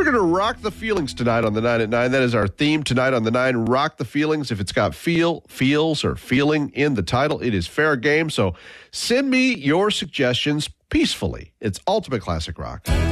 going to rock the feelings tonight on the 9 at 9. That is our theme tonight on the 9. Rock the feelings. If it's got feel, feels, or feeling in the title, it is fair game. So send me your suggestions peacefully. It's Ultimate Classic Rock.